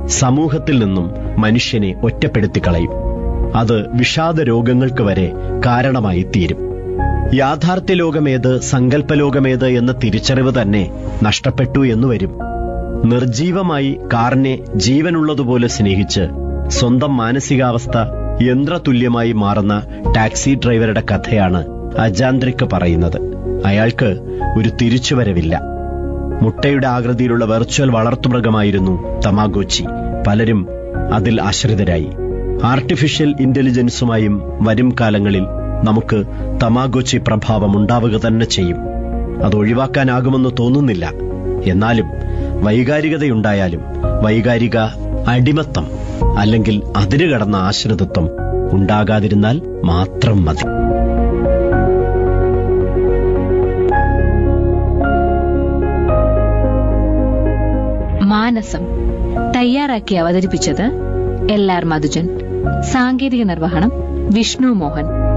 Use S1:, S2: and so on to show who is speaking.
S1: സമൂഹത്തിൽ നിന്നും മനുഷ്യനെ ഒറ്റപ്പെടുത്തിക്കളയും. അത് വിഷാദ രോഗങ്ങൾക്ക് വരെ കാരണമായി തീരും. യാഥാർത്ഥ്യ ലോകമേത്, സങ്കല്പലോകമേത് എന്ന തിരിച്ചറിവ് തന്നെ നഷ്ടപ്പെട്ടു എന്നു വരും. നിർജീവമായി കാറിനെ ജീവനുള്ളതുപോലെ സ്നേഹിച്ച് സ്വന്തം മാനസികാവസ്ഥ യന്ത്രതുല്യമായി മാറുന്ന ടാക്സി ഡ്രൈവറുടെ കഥയാണ് അജാന്ത്രിക്ക് പറയുന്നത്. അയാൾക്ക് ഒരു തിരിച്ചുവരവില്ല. മുട്ടയുടെ ആകൃതിയിലുള്ള വെർച്വൽ വളർത്തുമൃഗമായിരുന്നു തമാഗോച്ചി. പലരും അതിൽ ആശ്രിതരായി. ആർട്ടിഫിഷ്യൽ ഇന്റലിജൻസുമായും വരും കാലങ്ങളിൽ നമുക്ക് തമാഗോച്ചി പ്രഭാവം ഉണ്ടാവുക തന്നെ ചെയ്യും. അത് ഒഴിവാക്കാനാകുമെന്ന് തോന്നുന്നില്ല. എന്നാലും വൈകാരികതയുണ്ടായാലും വൈകാരിക അടിമത്തം അല്ലെങ്കിൽ അതിരുകടന്ന ആശ്രിതത്വം ഉണ്ടാകാതിരുന്നാൽ മാത്രം മതി.
S2: മാനസം തയ്യാറാക്കി അവതരിപ്പിച്ചത് LR മധുജൻ. സാങ്കേതിക നിർവഹണം വിഷ്ണു മോഹൻ.